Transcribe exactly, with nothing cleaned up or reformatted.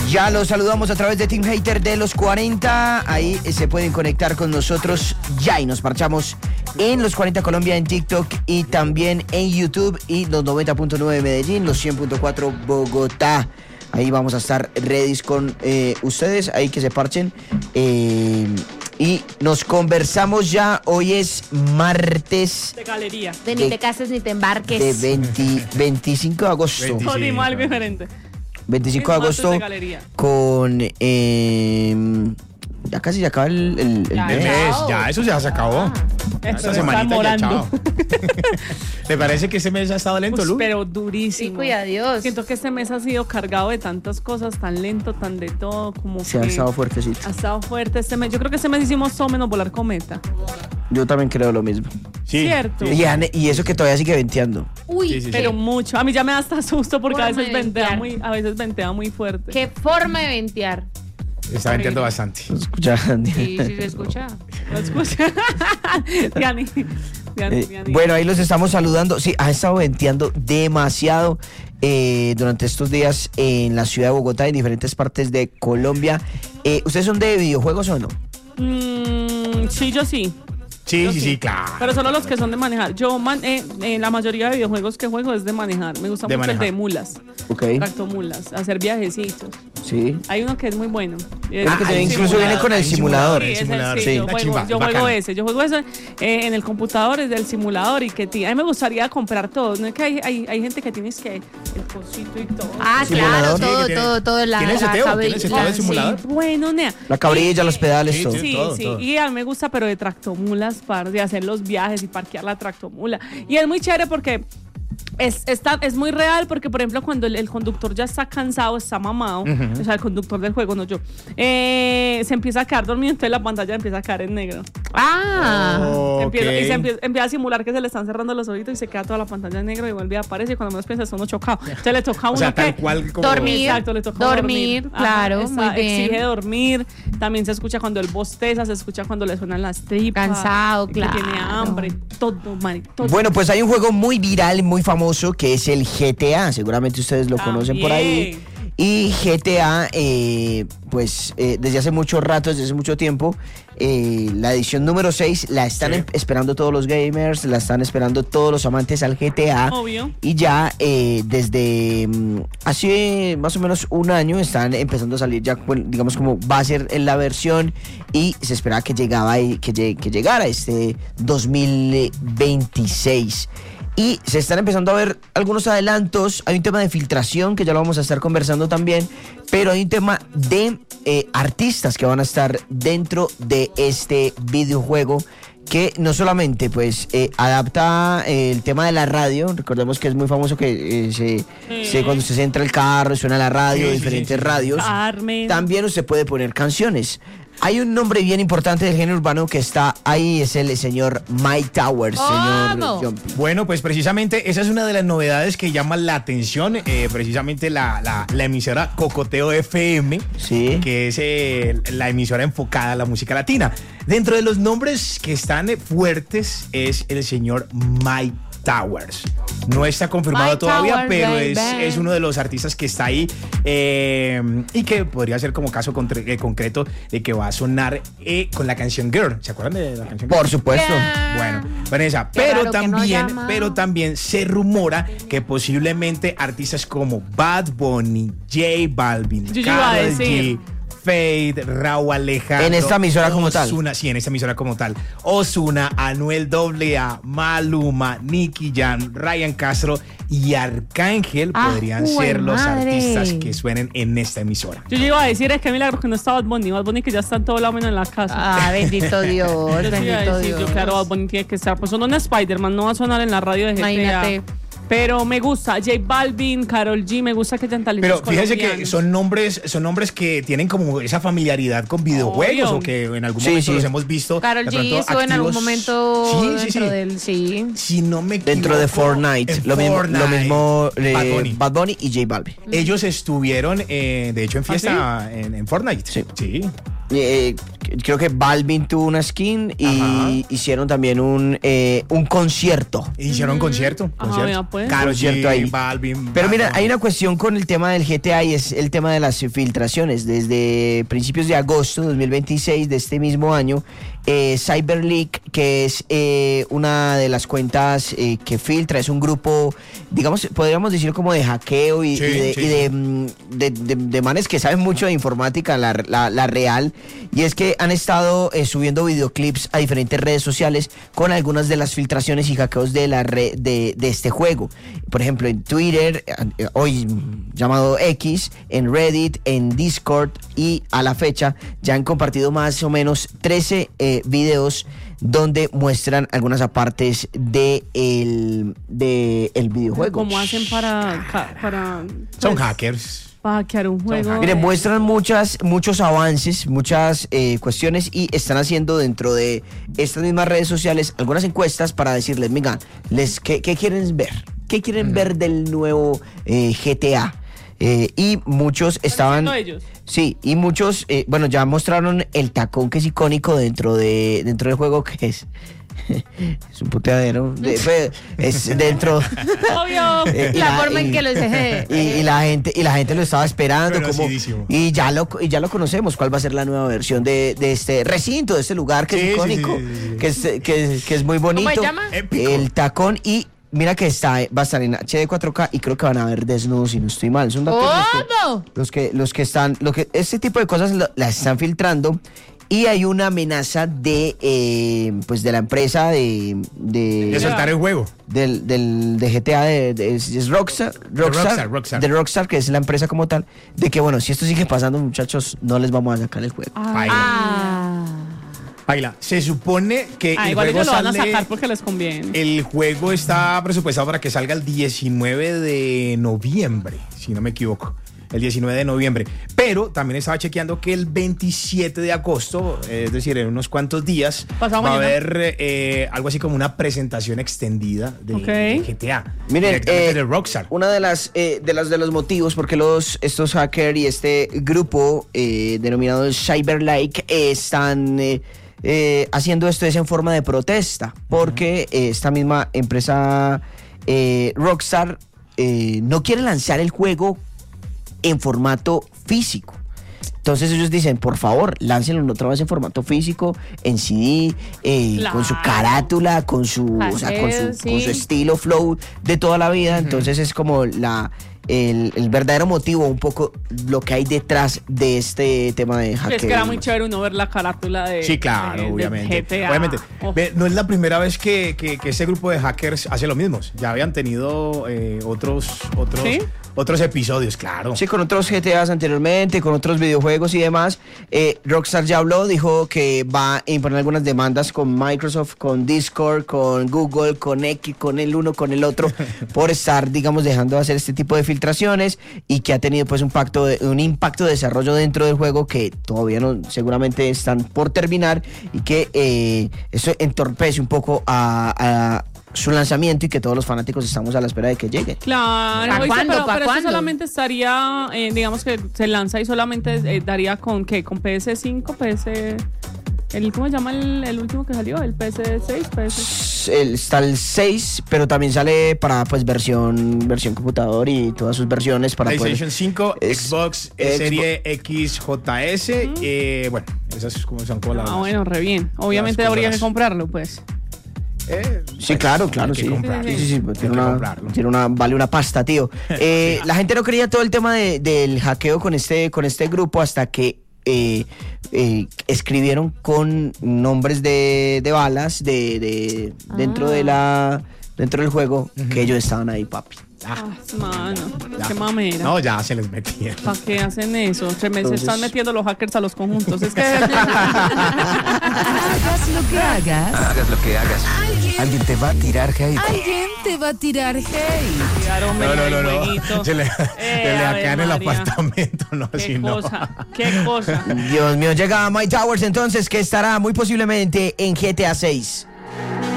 Ya los saludamos a través de Team Hater de los cuarenta. Ahí se pueden conectar con nosotros ya y nos marchamos en los cuarenta Colombia en TikTok y también en YouTube y los noventa punto nueve Medellín, los cien punto cuatro Bogotá. Ahí vamos a estar ready con eh, ustedes, ahí que se parchen. Eh, y nos conversamos ya. Hoy es martes. De galería. De ni te cases ni te embarques. De veinte, veinticinco de agosto. veinticinco. Jodimos algo diferente. veinticinco de agosto. De con. Eh, ya casi se acaba el, el, el ya, mes. mes. Ya, eso ya se acabó. Ah, Esta semanita ya, chao. ¿Te parece que este mes ha estado lento, Lu? Pero durísimo. Sí, cuida Dios. Siento que este mes ha sido cargado de tantas cosas, tan lento, tan de todo, como Se que ha estado fuertecito. Ha estado fuerte este mes. Yo creo que este mes hicimos todo menos volar cometa. Yo también creo lo mismo. Sí. Cierto. Y, Ane- y eso que todavía sigue venteando. Uy, Sí, sí, sí. Pero mucho. A mí ya me da hasta susto porque a Forma veces de ventea ventear. muy, a veces ventea muy fuerte. qué forma de ventear. Está venteando bastante. Escucha, Sí, sí se escucha. ¿Lo escucha? Diani, Diani, Eh, Diani. bueno, ahí los estamos saludando. Sí, ha estado venteando demasiado eh, durante estos días en la ciudad de Bogotá, en diferentes partes de Colombia. Eh, ¿Ustedes son de videojuegos o no? Mm, sí, yo sí. Sí, Yo sí, sí, claro. Pero solo los que son de manejar. Yo, man, eh, eh, la mayoría de videojuegos que juego es de manejar. Me gusta De mucho manejar. el de mulas. Ok, Tractomulas. Hacer viajecitos. sí. Hay uno que es muy bueno. Creo que Ah, te- el incluso simulador, viene con el el simulador. Sí, ese, simulador, sí, sí. yo Una juego, chimba, yo bacano. juego ese. Yo juego eso eh, en el computador, es del simulador. Y que ti- a mí me gustaría comprar todo. No es que hay, hay, hay gente que tienes que el cosito y todo. Ah, Simulador. claro, Sí, todo, que tiene- todo, todo. La, ¿Tiene la seteo? cabe- ¿Tiene seteo la- del simulador? Sí, bueno, nea. La cabrilla, Y- los pedales, sí, todo. sí. Sí, todo, sí, todo. y a mí me gusta, pero de tractomulas, par, de hacer los viajes y parquear la tractomula. Y es muy chévere porque es, está, es muy real, porque por ejemplo cuando el, el conductor ya está cansado, está mamado, o sea, el conductor del juego, no yo, eh, se empieza a quedar dormido, entonces la pantalla empieza a caer en negro. Ah, Oh, Empieza- ok. y se empieza, empieza a simular que se le están cerrando los ojitos y se queda toda la pantalla en negro y vuelve a aparecer y cuando menos piensa está uno chocado. Entonces le toca a O uno sea, tal que- cual como... Dormir. Exacto, le toca Dormir, dormir. claro, Ajá, muy esa- bien. Exige dormir. También se escucha cuando él bosteza, se escucha cuando le suenan las tripas. Cansado, que claro. tiene hambre, todo, Mari, todo. Bueno, pues hay un juego muy viral, muy famoso, que es el G T A. Seguramente ustedes lo conocen por ahí. También. Y G T A, eh, pues eh, desde hace mucho rato, desde hace mucho tiempo, eh, la edición número seis la están Sí. em- esperando todos los gamers, la están esperando todos los amantes al G T A. Obvio. Y ya eh, desde mm, hace más o menos un año están empezando a salir ya, bueno, digamos como va a ser en la versión y se esperaba que, llegaba y, que, lleg- que llegara este dos mil veintiséis. Y se están empezando a ver algunos adelantos. Hay un tema de filtración que ya lo vamos a estar conversando también. Pero hay un tema de eh, artistas que van a estar dentro de este videojuego. Que no solamente pues eh, adapta eh, el tema de la radio. Recordemos que es muy famoso que eh, se, se- cuando usted se entra al carro suena la radio, Sí, sí, diferentes sí, sí. radios. Carmen. También usted puede poner canciones. Hay un nombre bien importante del género urbano que está ahí, es el señor Mike Towers, señor ¿Cómo? Jumpy. Bueno, pues precisamente esa es una de las novedades que llama la atención, eh, precisamente la, la, la emisora Cocoteo F M, Sí. que es eh, la emisora enfocada a la música latina. Dentro de los nombres que están eh, fuertes es el señor Mike Towers. No está confirmado Mike todavía, Towers, pero baby. es, es uno de los artistas que está ahí eh, y que podría ser como caso contre- eh, concreto de que va a sonar eh, con la canción Girl. ¿Se acuerdan de la canción Girl? Por supuesto. Yeah. Bueno, Vanessa, Qué pero raro que no también, llama. pero también se rumora que posiblemente artistas como Bad Bunny, J Balvin, Yo iba a Karol decir. G, Fade, Raúl Alejandro. En esta emisora como tal. Ozuna, sí, en esta emisora como tal. Ozuna, Anuel A A, Maluma, Nicky Jam, Ryan Castro y Arcángel Ah, podrían jue ser los madre. artistas que suenen en esta emisora. Yo iba a decir, es que milagro que no está Bad Bunny. Bad Bunny que ya está en todo lado menos en la casa. Ah, bendito Dios, Yo sí iba a bendito decir, Dios. yo claro, Bad Bunny tiene que estar. Pues sonó en Spider-Man, no va a sonar en la radio de G T A. Imagínate. Pero me gusta J Balvin, Karol G, me gusta que hayan talentos Pero fíjense que colombianos. son nombres, son nombres que tienen como esa familiaridad con videojuegos Obvio. o que en algún Sí, momento sí. los hemos visto. Karol de G pronto estuvo en algún activos. momento Sí, sí, sí. dentro del... Sí. Si no me Dentro de equivoco, Fortnite. en Lo mismo, Fortnite, lo mismo eh, Bad Bunny. Bad Bunny y J Balvin. Ellos estuvieron, eh, de hecho, en fiesta en, en Fortnite. Sí. sí. Eh, creo que Balvin tuvo una skin y Ajá. hicieron también un, eh, un concierto. Hicieron un concierto. Ah, concierto. vea, pues. Karol Concierto G, ahí. Balvin. Pero mira, Bad hay Bunny. una cuestión con el tema del G T A y es el tema de las filtraciones. Desde principios de agosto de dos mil veintiséis de este mismo año, eh, CyberLeak, que es eh, una de las cuentas eh, que filtra, es un grupo, digamos, podríamos decir como de hackeo y, Sí, y de, sí, y sí. de, mm, de- de- de manes que saben mucho de informática, la, la- la real, y es que han estado eh, subiendo videoclips a diferentes redes sociales con algunas de las filtraciones y hackeos de la red de, de este juego. Por ejemplo, en Twitter, eh, hoy llamado X, en Reddit, en Discord, y a la fecha ya han compartido más o menos trece eh, videos donde muestran algunas apartes de el, de el videojuego. ¿Cómo hacen para, ca- para Son pues, hackers. para hackear un juego? hackers. Miren, de- muestran muchas, muchos avances, muchas eh, cuestiones y están haciendo dentro de estas mismas redes sociales algunas encuestas para decirles, venga, les, ¿qué, qué quieren ver? ¿Qué quieren ver del nuevo eh, G T A? Eh, y muchos estaban... diciendo ellos? Sí, y muchos, eh, bueno, ya mostraron el tacón que es icónico dentro, de, dentro del juego, que es... es un puteadero. de- pues, es dentro... Obvio. Eh, y La forma en que lo hice y, y la gente y la gente lo estaba esperando como, Conocidísimo. y ya lo y ya lo conocemos cuál va a ser la nueva versión de, de este recinto, de este lugar que Sí, es sí, icónico, sí, sí, sí. que es que, que es muy bonito. se llama? Épico. El tacón. Y mira que está va a estar en H D cuatro K y creo que van a ver desnudos si no estoy mal. Son datos los que- ¿Cómo? los que los que están lo que este tipo de cosas lo- las están filtrando. Y hay una amenaza de eh, pues de la empresa de, de De soltar el juego. del, del de G T A de, de- es, es Rockstar, Rockstar, Rockstar, Rockstar. de Rockstar, que es la empresa como tal, de que bueno, si esto sigue pasando, muchachos, no les vamos a sacar el juego. Baila. Ah. Baila. Se supone que Ah, el igual juego ellos lo van a sale- sacar porque les conviene. El juego está presupuestado para que salga el diecinueve de noviembre, si no me equivoco. El diecinueve de noviembre. Pero también estaba chequeando que el veintisiete de agosto, eh, es decir, en unos cuantos días, Pasado va a mañana. haber eh, algo así como una presentación extendida de, Ok. de G T A. Miren, directamente eh, de Rockstar. una de las eh, de los de los motivos porque los estos hackers y este grupo eh, denominado CyberLike eh, están eh, eh, haciendo esto es en forma de protesta, porque eh, esta misma empresa eh, Rockstar eh, no quiere lanzar el juego en formato físico. Entonces ellos dicen, por favor, láncenlo otra vez en formato físico, en C D, eh, Claro. con su carátula, con su, o sea, con su, Hackeo, con sí. su estilo flow de toda la vida. Entonces es como la el, el verdadero motivo, un poco lo que hay detrás de este tema de hackeo. Es que era muy chévere uno ver la carátula de, Sí, claro, de- de obviamente. G T A. Obviamente. Oh. Ve, no es la primera vez que, que, que ese grupo de hackers hace lo mismo. Ya habían tenido eh, otros, otros, ¿Sí? otros episodios, claro. Sí, con otros G T As anteriormente, con otros videojuegos y demás. Eh, Rockstar ya habló, dijo que va a imponer algunas demandas con Microsoft, con Discord, con Google, con X, con el uno, con el otro, por estar, digamos, dejando de hacer este tipo de filtraciones y que ha tenido pues un, pacto de- un impacto de desarrollo dentro del juego que todavía no, seguramente están por terminar y que eh, eso entorpece un poco a... a su lanzamiento y que todos los fanáticos estamos a la espera de que llegue. Claro, ¿Pa' oíste, cuándo? pero, ¿Pa' pero esto cuándo? solamente estaría, eh, digamos que se lanza y solamente eh, daría con qué, con P S cinco, P S, el, ¿cómo se llama el, el último que salió? El P S seis, P S. El- está el seis, pero también sale para pues versión versión computador y todas sus versiones para poder- PlayStation cinco, es- Xbox, Xbox- Serie X J S. eh, bueno, esas como son como las. Ah, bueno, re bien. Obviamente Las habría cosas. que comprarlo, pues. eh, Sí, claro, claro, hay que sí. comprarlo. Sí, sí, sí, pues, Hay tiene que una, comprarlo. tiene una, vale una pasta, tío. Eh, la gente no creía todo el tema de- del hackeo con este, con este grupo hasta que eh, eh, escribieron con nombres de, de balas de, de- dentro de la dentro del juego que ellos estaban ahí, papi. Ah, mano, Ya. qué mamera. No, ya se les metía. ¿Para qué hacen eso? Se, me- se Entonces- están metiendo los hackers a los conjuntos. Es que Hagas lo que hagas, Hagas lo que hagas. Alguien te va a tirar hate. alguien te va a tirar hate. Llegaron No, no, medio no, no. jueguito. Se le, Eh, se le Ave hackean el María. apartamento, no, Qué así no. cosa, qué cosa. Dios mío, llega Mike Towers entonces, que estará muy posiblemente en G T A seis.